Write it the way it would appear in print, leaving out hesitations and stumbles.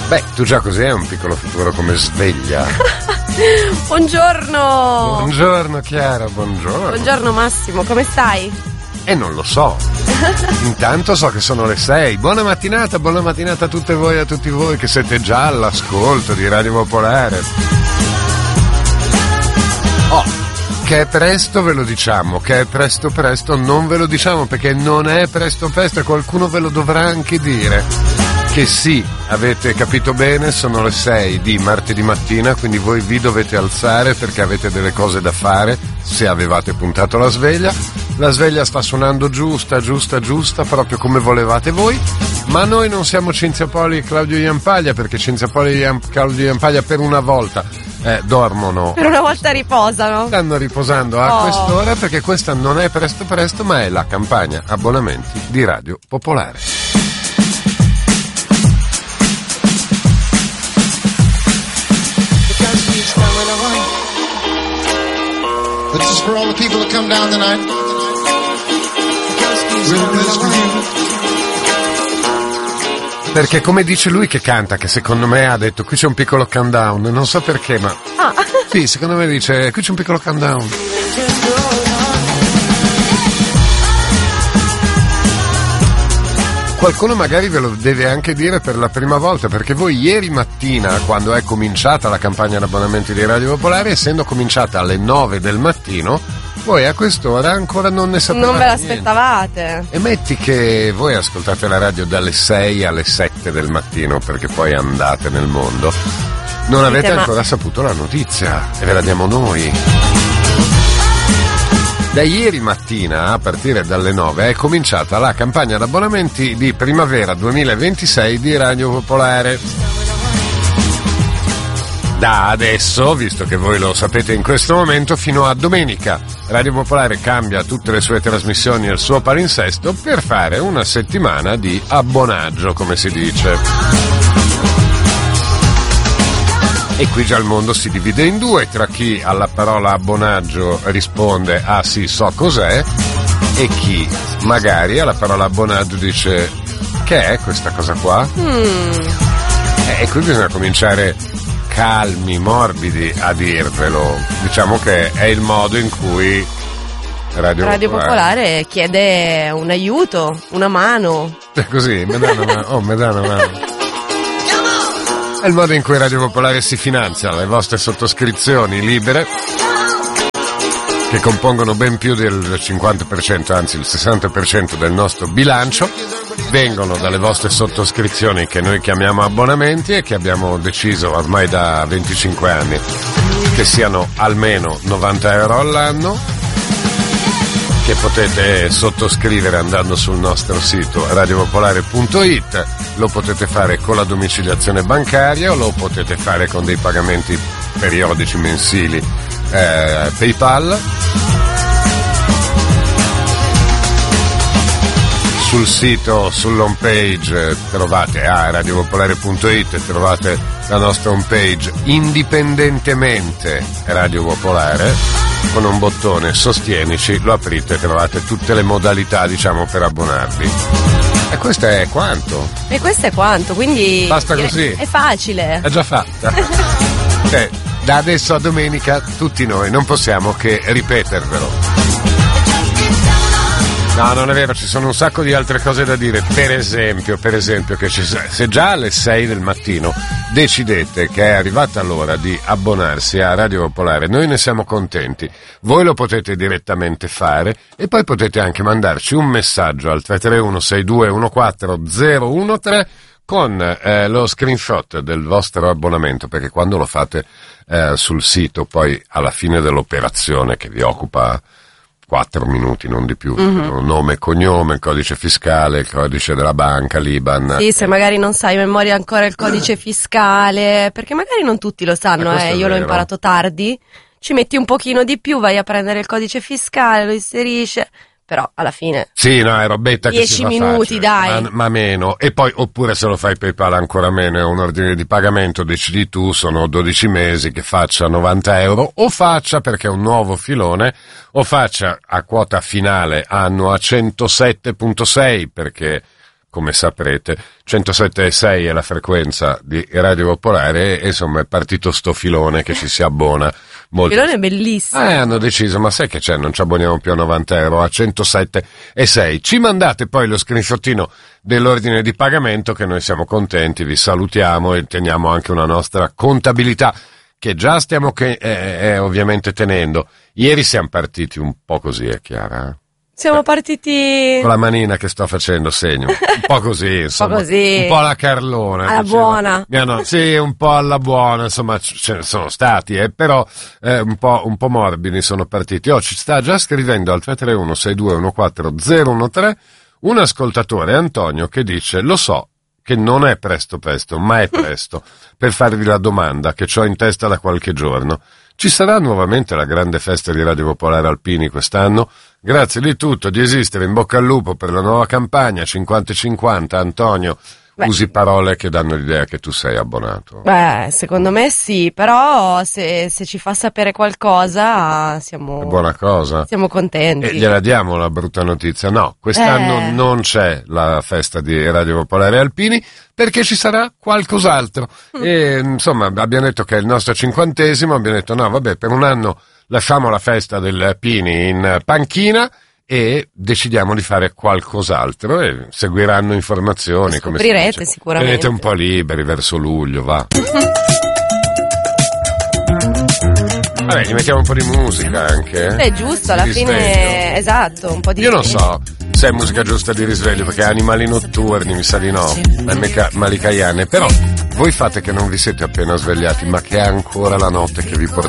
Beh, tu già così hai un piccolo futuro come sveglia. Buongiorno. Buongiorno Chiara, buongiorno. Buongiorno Massimo, come stai? Non lo so. Intanto so che sono le 6. Buona mattinata a tutte voi e a tutti voi che siete già all'ascolto di Radio Popolare. Che è presto ve lo diciamo, che è presto non ve lo diciamo, perché non è presto e qualcuno ve lo dovrà anche dire. Che sì, avete capito bene, sono le 6 di martedì mattina, quindi voi vi dovete alzare perché avete delle cose da fare, se avevate puntato la sveglia. La sveglia sta suonando giusta, proprio come volevate voi, ma noi non siamo Cinzia Poli e Claudio Iampaglia, perché Cinzia Poli e Claudio Iampaglia per una volta dormono. Per una volta riposano. Stanno riposando a quest'ora, perché questa non è presto, ma è la campagna abbonamenti di Radio Popolare. This is for all the people that come down tonight. Perché come dice lui che canta, che secondo me ha detto qui c'è un piccolo countdown, non so perché, ma sì, secondo me dice qui c'è un piccolo countdown. Qualcuno magari ve lo deve anche dire per la prima volta, perché voi ieri mattina, quando è cominciata la campagna di abbonamenti di Radio Popolare, essendo cominciata alle 9 del mattino, voi a quest'ora ancora non ne sapevate. Non ve l'aspettavate. E metti che voi ascoltate la radio dalle 6 alle 7 del mattino, perché poi andate nel mondo. Non avete ancora saputo la notizia e ve la diamo noi. Da ieri mattina, a partire dalle 9, è cominciata la campagna d'abbonamenti di primavera 2026 di Radio Popolare. Da adesso, visto che voi lo sapete in questo momento, fino a domenica, Radio Popolare cambia tutte le sue trasmissioni e il suo palinsesto per fare una settimana di abbonaggio, come si dice. E qui già il mondo si divide in due, tra chi alla parola abbonaggio risponde ah sì, so cos'è, e chi magari alla parola abbonaggio dice che è questa cosa qua? E qui bisogna cominciare calmi, morbidi a dirvelo. Diciamo che è il modo in cui Radio Popolare chiede un aiuto, una mano. È così, mi dà una mano. È il modo in cui Radio Popolare si finanzia. Le vostre sottoscrizioni libere, che compongono ben più del 50%, anzi il 60% del nostro bilancio, vengono dalle vostre sottoscrizioni che noi chiamiamo abbonamenti e che abbiamo deciso ormai da 25 anni che siano almeno 90 euro all'anno, che potete sottoscrivere andando sul nostro sito radiopopolare.it. Lo potete fare con la domiciliazione bancaria o lo potete fare con dei pagamenti periodici mensili PayPal. Sul sito, sull'home page trovate radiopopolare.it, trovate la nostra home page indipendentemente Radio Popolare. Con un bottone sostienici lo aprite e trovate tutte le modalità, diciamo, per abbonarvi. E questo è quanto. Quindi basta così. È facile. È già fatta. Da adesso a domenica tutti noi non possiamo che ripetervelo. No, non è vero, ci sono un sacco di altre cose da dire. Per esempio che se già alle 6 del mattino decidete che è arrivata l'ora di abbonarsi a Radio Popolare, noi ne siamo contenti. Voi lo potete direttamente fare e poi potete anche mandarci un messaggio al 331-6214-013 con lo screenshot del vostro abbonamento, perché quando lo fate sul sito, poi alla fine dell'operazione che vi occupa 4 minuti, non di più, nome, cognome, codice fiscale, il codice della banca, l'IBAN. Sì, se magari non sai a memoria ancora il codice fiscale, perché magari non tutti lo sanno, io l'ho imparato tardi, ci metti un pochino di più, vai a prendere il codice fiscale, lo inserisci, però alla fine sì, no, è robetta 10 che si fa 10 minuti, facile, dai, ma meno. E poi, oppure se lo fai PayPal ancora meno, è un ordine di pagamento, decidi tu, sono 12 mesi, che faccia 90 euro, o faccia, perché è un nuovo filone, o faccia a quota finale anno a 107,6, perché come saprete, 107,6 è la frequenza di Radio Popolare e insomma è partito sto filone che ci si abbona. Il filone è bellissimo. Hanno deciso, ma sai che c'è, non ci abboniamo più a 90 euro, a 107,6. Ci mandate poi lo screenshotino dell'ordine di pagamento che noi siamo contenti, vi salutiamo e teniamo anche una nostra contabilità che già stiamo ovviamente tenendo. Ieri siamo partiti un po' così, è chiaro? Siamo partiti con la manina che sto facendo segno, un po' così, insomma, un po' alla Carlona, alla buona. Sì, un po' alla buona, insomma, ce ne sono stati, però un po' morbidi sono partiti. Ci sta già scrivendo al 331-6214-013 un ascoltatore, Antonio, che dice: lo so che non è presto, ma è presto per farvi la domanda che c'ho in testa da qualche giorno. Ci sarà nuovamente la grande festa di Radio Popolare Alpini quest'anno? Grazie di tutto, di esistere, in bocca al lupo per la nuova campagna 50-50. Antonio, usi parole che danno l'idea che tu sei abbonato. Secondo me sì, però se ci fa sapere qualcosa siamo... È buona cosa. Siamo contenti. E gliela diamo la brutta notizia? No, quest'anno non c'è la festa di Radio Popolare Alpini perché ci sarà qualcos'altro. E insomma abbiamo detto che è il nostro 50°, abbiamo detto no vabbè, per un anno lasciamo la festa del Pini in panchina e decidiamo di fare qualcos'altro e seguiranno informazioni. Scoprirete sicuramente. Venite un po' liberi verso luglio, va. Vabbè, gli mettiamo un po' di musica anche. È giusto, alla fine, esatto, un po' di... Io non so se è musica giusta di risveglio, perché animali notturni mi sa di no, Malika Ayane, però voi fate che non vi siete appena svegliati, ma che è ancora la notte che vi portate